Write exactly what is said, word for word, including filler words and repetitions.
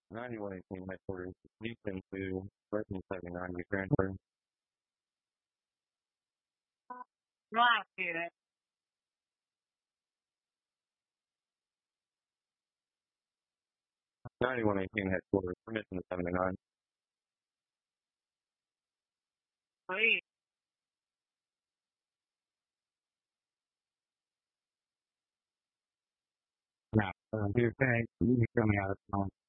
ninety-one eighteen headquarters, Houston to thirteen seventy-nine, you transfer. Right here. ninety-one eighteen headquarters, permission to seventy-nine. Please. Yeah, uh, you're okay. You can come out of town.